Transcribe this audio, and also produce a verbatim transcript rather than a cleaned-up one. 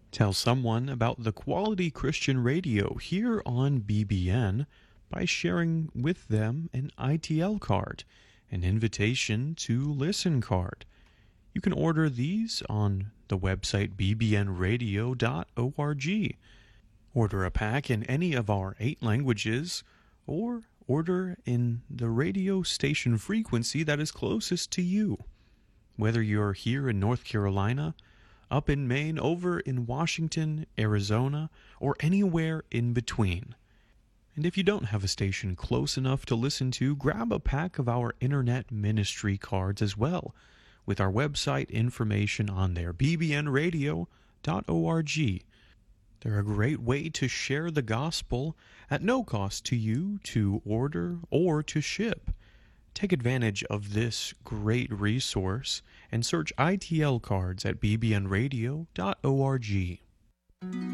Tell someone about the quality Christian radio here on B B N by sharing with them an I T L card, an invitation to listen card. You can order these on the website b b n radio dot org. Order a pack in any of our eight languages, or order in the radio station frequency that is closest to you. Whether you're here in North Carolina, up in Maine, over in Washington, Arizona, or anywhere in between. And if you don't have a station close enough to listen to, grab a pack of our Internet Ministry cards as well, with our website information on there, b b n radio dot org. They're a great way to share the gospel at no cost to you to order or to ship. Take advantage of this great resource and search I T L cards at b b n radio dot org.